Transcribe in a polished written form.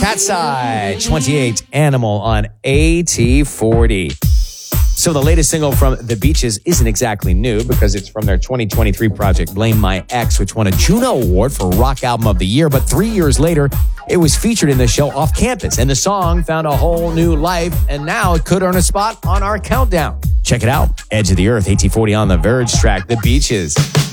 Cat's Eye 28 Animal on AT40. So the latest single from The Beaches isn't exactly new because it's from their 2023 project, Blame My Ex, which won a Juno Award for Rock Album of the Year. But 3 years later, it was featured in the show Off Campus, and the song found a whole new life, and now it could earn a spot on our countdown. Check it out. Edge of the Earth, AT40 on the Verge track, The Beaches.